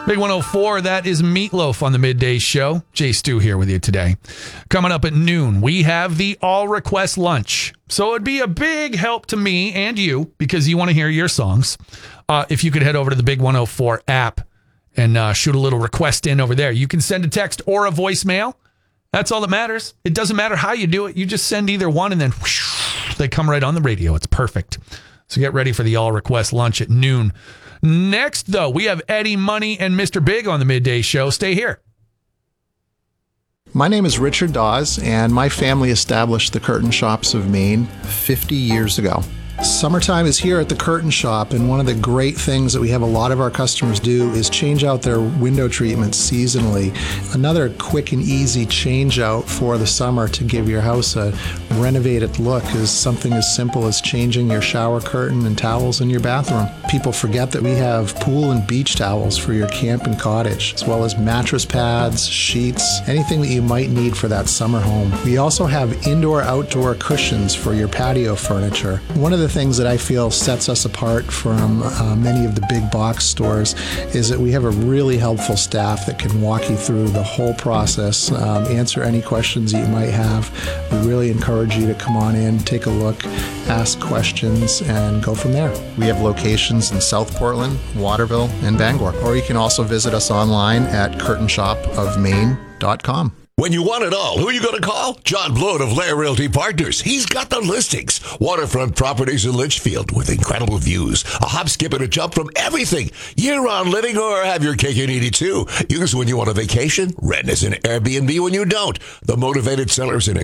Big 104, that is Meatloaf on the Midday Show. Jay Stu here with you today. Coming up at noon, we have the All Request Lunch. So it'd be a big help to me and you, because you want to hear your songs, if you could head over to the Big 104 app and shoot a little request in over there. You can send a text or a voicemail. That's all that matters. It doesn't matter how you do it. You just send either one and then whoosh, they come right on the radio. It's perfect. So get ready for the All Request Lunch at noon. Next, though, we have Eddie Money and Mr. Big on the Midday Show. Stay here. My name is Richard Dawes, and my family established the Curtain Shops of Maine 50 years ago. Summertime is here at the Curtain Shop, and one of the great things that we have a lot of our customers do is change out their window treatments seasonally. Another quick and easy change out for the summer to give your house a renovated look is something as simple as changing your shower curtain and towels in your bathroom. People forget that we have pool and beach towels for your camp and cottage, as well as mattress pads, sheets, anything that you might need for that summer home. We also have indoor-outdoor cushions for your patio furniture. One of the things that I feel sets us apart from many of the big box stores is that we have a really helpful staff that can walk you through the whole process, answer any questions that you might have. We really encourage you to come on in, take a look, ask questions, and go from there. We have locations in South Portland, Waterville, and Bangor. Or you can also visit us online at curtainshopofmaine.com. When you want it all, who are you going to call? John Blood of Lair Realty Partners. He's got the listings. Waterfront properties in Litchfield with incredible views. A hop, skip, and a jump from everything. Year-round living or have your cake and eat it too. Use when you want a vacation. Rent as an Airbnb when you don't. The motivated sellers in